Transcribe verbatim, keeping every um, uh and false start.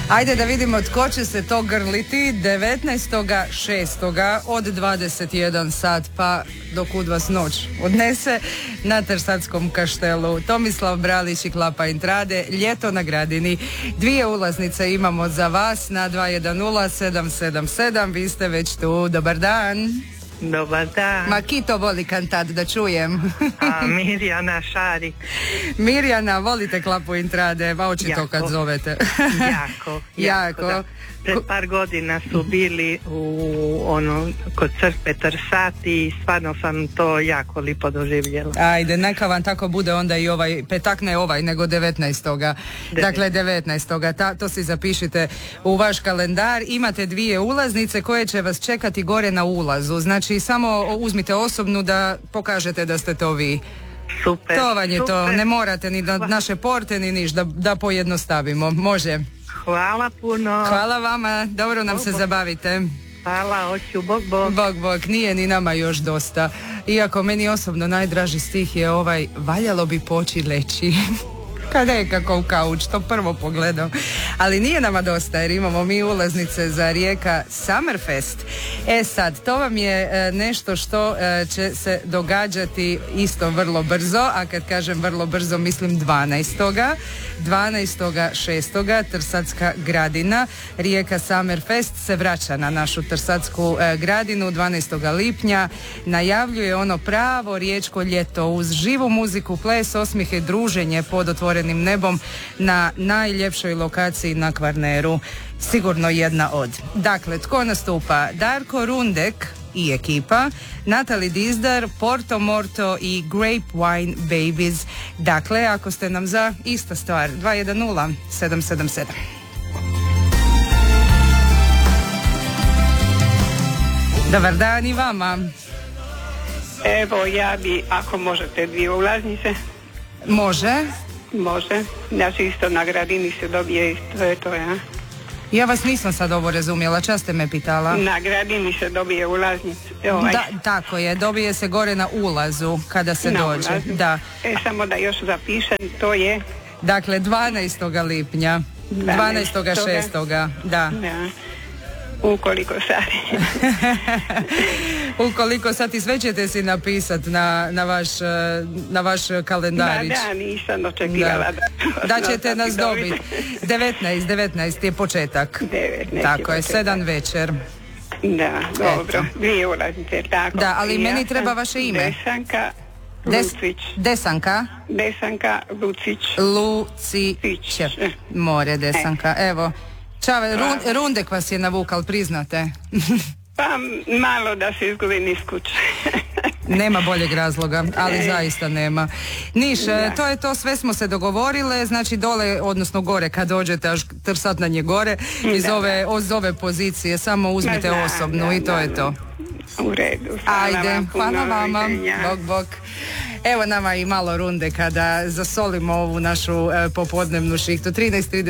Ajde da vidimo tko će se to grliti devetnaestog šestoga od dvadeset jedan sat pa do kud vas noć odnese na Trsadskom kaštelu. Tomislav Bralić i Klapa Intrade, Ljeto na Gradini. Dvije ulaznice imamo za vas na dva jedan nula sedam sedam sedam. Vi ste već tu. Dobar dan. Dobar dan. Ma ki to voli kantat, da čujem. A Mirjana Šari. Mirjana, volite Klapu Intrade, va očito kad zovete. Jako, jako. jako. Da. Pred par godina su bili u ono kod crkve Trsati i stvarno sam to jako lipo doživjela. Ajde, neka vam tako bude onda i ovaj, petak ne ovaj, nego devetnaestoga. Dakle, devetnaestoga. Ta, to si zapišite u vaš kalendar. Imate dvije ulaznice koje će vas čekati gore na ulazu. Znači, samo uzmite osobnu da pokažete da ste to vi. Super. To vam je super. to. Ne morate ni na naše porte ni niš, da, da pojednostavimo. Može. Hvala puno. Hvala vama, dobro nam se zabavite. Hvala, hoću, bog, bog. Bog, bog, nije ni nama još dosta. Iako meni osobno najdraži stih je ovaj, valjalo bi poći leći. Kada je kako u kauč, to prvo pogledam. Ali nije nama dosta jer imamo mi ulaznice za Rijeka Summerfest. E sad, to vam je e, nešto što e, će se događati isto vrlo brzo, a kad kažem vrlo brzo mislim dvanaestoga dvanaestoga šestoga Trsadska Gradina. Rijeka Summerfest se vraća na našu Trsadsku e, Gradinu dvanaestoga lipnja. Najavljuje ono pravo riječko ljeto uz živu muziku, ples, osmihe, druženje pod otvorenim nebom na najljepšoj lokaciji na Kvarneru. Sigurno jedna od. Dakle, tko nastupa? Darko Rundek i ekipa, Natali Dizdar, Porto Morto i Grape Wine Babies. Dakle, ako ste nam za ista stvar, dva jedan nula sedam sedam sedam. Dobar dan i vama. Evo, ja bi, ako možete, dvije ulaznice. Može. Može. Znači isto na Gradini se dobije isto, je to, ja. Ja vas nisam sad ovo razumjela, čas ste me pitala. Na Gradini se dobije ulaznice. Ovaj. Da, tako je, dobije se gore na ulazu kada se Na dođe. ulazu. Da. E, samo da još zapišem, to je... Dakle, dvanaestoga lipnja, dvanaestoga šestoga Da. Da. Ukoliko sati. Ukoliko sati, sve ćete si napisati na, na, vaš, na vaš kalendarić. Da, da, nisam očekivala da. Da, da ćete nas dobiti. devetnaest, devetnaest je početak. devetnaest Tako je, početak. sedam večer. Da, dobro. Eto. Dvije ulaznice, tako. Da, ali I meni ja treba sam vaše ime. Desanka Des, Lucić. Desanka? Desanka Lucić. Lucić. More Desanka, evo. Čave, Run, Rundek vas je navukal, priznate. Pa malo da se izgubi niz kuće. Nema boljeg razloga, ali zaista nema. Niš, Da. to je to, sve smo se dogovorile, znači dole, odnosno gore kad dođete, až Trsat na nje gore, iz Da, ove, iz ove pozicije, samo uzmite Ma znam, osobnu da, i to da, je to. U redu. Hvala Ajde, vam puno, hvala vama, doviđenja. bok, bok. Evo nama i malo runde kada zasolimo ovu našu e, popodnevnu šihtu. trinaest trideset